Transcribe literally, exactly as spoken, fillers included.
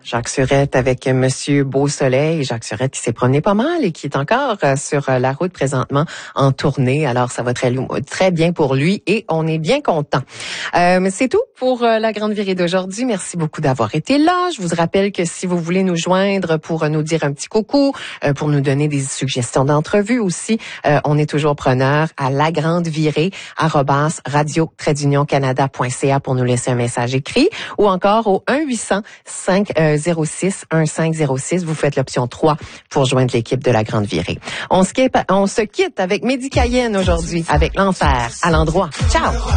Jacques Surette avec Monsieur Beausoleil. Jacques Surette qui s'est promené pas mal et qui est encore sur la route présentement en tournée. Alors, ça va très, très bien pour lui et on est bien content. Euh, mais c'est tout pour la Grande Virée d'aujourd'hui. Merci beaucoup d'avoir été là. Je vous rappelle que si vous voulez nous joindre pour nous dire un petit coucou, euh, pour nous donner des suggestions d'entrevue aussi, euh, on est toujours preneur à la grande virée arobase radio trait d'union canada point c a pour nous laisser un message écrit ou encore au un huit cents cinq zéro six un cinq zéro six. Vous faites l'option trois pour joindre l'équipe de la Grande Virée. On se quitte, on se quitte avec Mehdi Cayenne aujourd'hui avec l'enfer à l'endroit. Ciao!